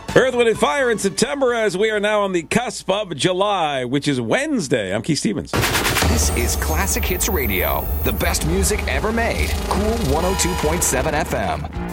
Earth, Wind, and Fire in September as we are now on the cusp of July, which is Wednesday. I'm Keith Stevens. This is Classic Hits Radio, the best music ever made. Cool 102.7 FM.